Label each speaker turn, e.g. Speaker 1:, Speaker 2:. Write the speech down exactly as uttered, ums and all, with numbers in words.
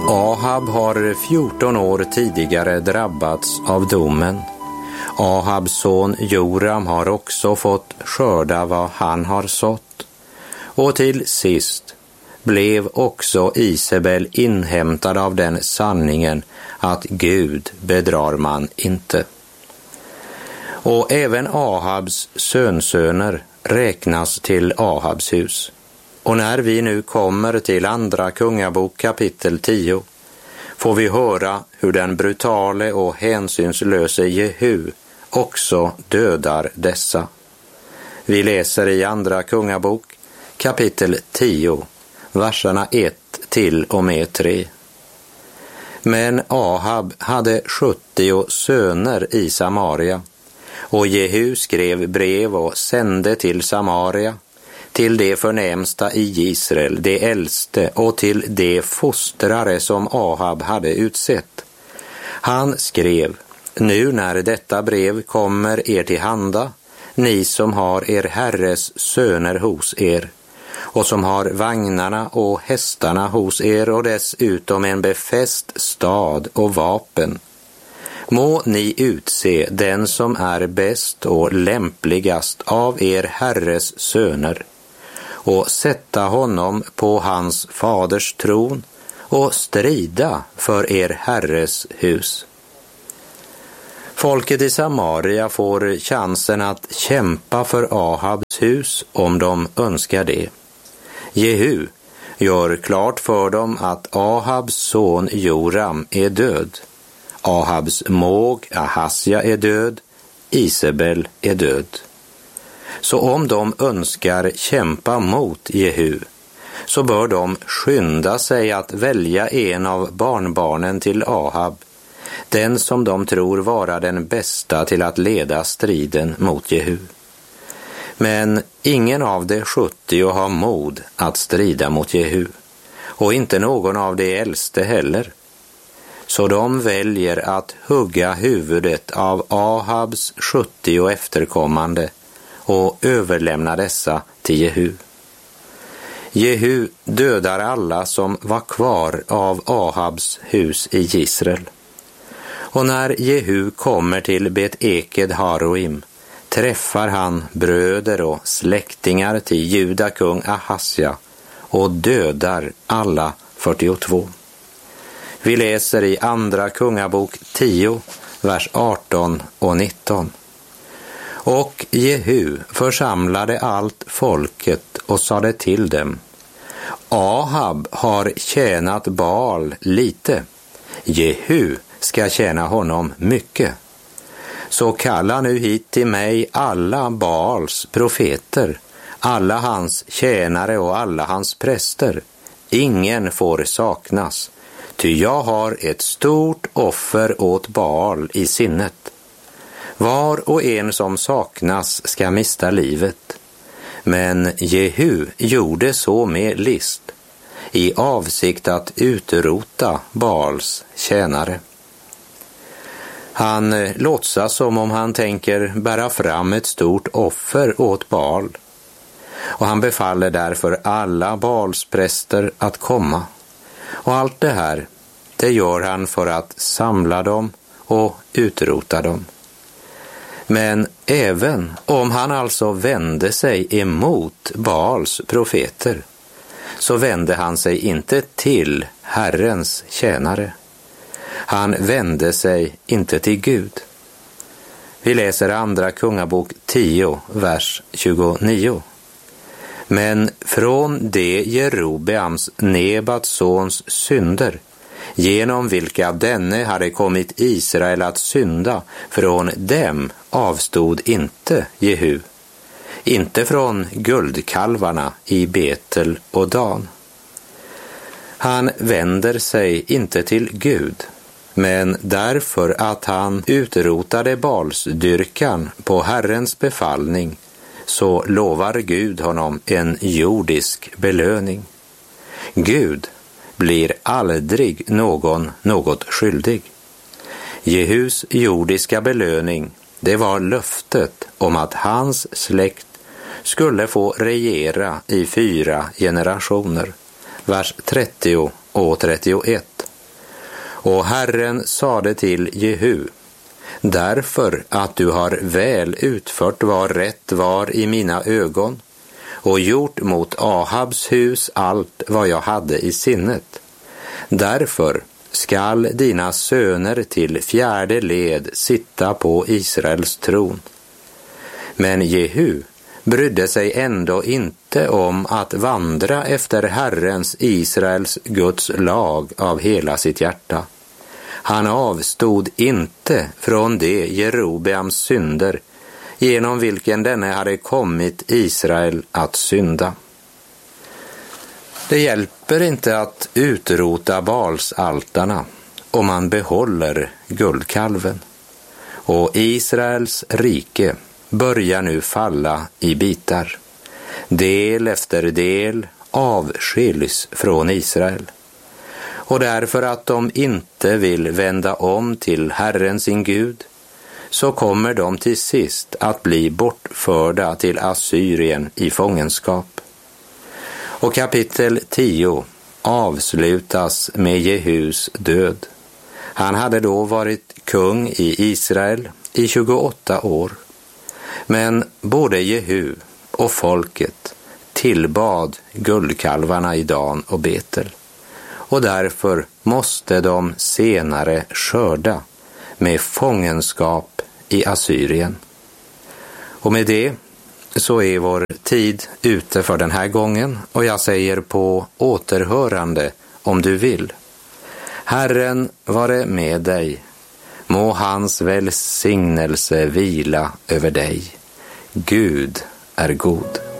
Speaker 1: Ahab har fjorton år tidigare drabbats av domen. Ahabs son Joram har också fått skörda vad han har sått. Och till sist blev också Isabel inhämtad av den sanningen att Gud bedrar man inte. Och även Ahabs sönsöner räknas till Ahabs hus. Och när vi nu kommer till andra kungabok kapitel tio får vi höra hur den brutale och hänsynslöse Jehu också dödar dessa. Vi läser i andra kungabok kapitel tio, verserna ett till och med tre. Men Ahab hade sjuttio söner i Samaria, och Jehu skrev brev och sände till Samaria, till de förnämsta i Israel, de äldste, och till de fostrare som Ahab hade utsett. Han skrev: nu när detta brev kommer er till handa, ni som har er herres söner hos er, och som har vagnarna och hästarna hos er, och dessutom en befäst stad och vapen, må ni utse den som är bäst och lämpligast av er herres söner, och sätta honom på hans faders tron och strida för er herres hus. Folket i Samaria får chansen att kämpa för Ahabs hus om de önskar det. Jehu gör klart för dem att Ahabs son Joram är död. Ahabs måg Ahasja är död. Isabel är död. Så om de önskar kämpa mot Jehu, så bör de skynda sig att välja en av barnbarnen till Ahab, den som de tror vara den bästa till att leda striden mot Jehu. Men ingen av de sjuttio har mod att strida mot Jehu, och inte någon av de äldste heller. Så de väljer att hugga huvudet av Ahabs sjuttio efterkommande och överlämna dessa till Jehu. Jehu dödar alla som var kvar av Ahabs hus i Israel. Och när Jehu kommer till Bet-Eked Haroim träffar han bröder och släktingar till Juda kung Ahasja och dödar alla fyrtiotvå. Vi läser i andra kungabok tio, vers arton och nitton. Och Jehu församlade allt folket och sade till dem: Ahab har tjänat Baal lite, Jehu ska tjäna honom mycket. Så kalla nu hit till mig alla Baals profeter, alla hans tjänare och alla hans präster. Ingen får saknas, ty jag har ett stort offer åt Baal i sinnet. Var och en som saknas ska mista livet. Men Jehu gjorde så med list, i avsikt att utrota Baals tjänare. Han låtsas som om han tänker bära fram ett stort offer åt Baal, och han befaller därför alla Baals präster att komma. Och allt det här, det gör han för att samla dem och utrota dem. Men även om han alltså vände sig emot Baals profeter, så vände han sig inte till Herrens tjänare. Han vände sig inte till Gud. Vi läser andra kungabok tio, vers tjugonio. Men från det Jerobeams, Nebats sons synder, genom vilka denne hade kommit Israel att synda, från dem avstod inte Jehu, inte från guldkalvarna i Betel och Dan. Han vänder sig inte till Gud, men därför att han utrotade Baalsdyrkan på Herrens befallning, så lovar Gud honom en jordisk belöning. Gud blir aldrig någon något skyldig. Jehus jordiska belöning, det var löftet om att hans släkt skulle få regera i fyra generationer. Vers trettio och trettioett. Och Herren sade till Jehu: därför att du har väl utfört vad rätt var i mina ögon och gjort mot Ahabs hus allt vad jag hade i sinnet. Därför skall dina söner till fjärde led sitta på Israels tron. Men Jehu brydde sig ändå inte om att vandra efter Herrens, Israels, Guds lag av hela sitt hjärta. Han avstod inte från det Jerobeams synder, genom vilken denne hade kommit Israel att synda. Det hjälper inte att utrota Baalsaltarna om man behåller guldkalven. Och Israels rike börjar nu falla i bitar. Del efter del avskiljs från Israel. Och därför att de inte vill vända om till Herren sin Gud, så kommer de till sist att bli bortförda till Assyrien i fångenskap. Och kapitel tio avslutas med Jehus död. Han hade då varit kung i Israel i tjugoåtta år. Men både Jehu och folket tillbad guldkalvarna i Dan och Betel. Och därför måste de senare skörda med fångenskap i Assyrien. Och med det så är vår tid ute för den här gången, och jag säger på återhörande om du vill. Herren vare med dig, må hans välsignelse vila över dig. Gud är god.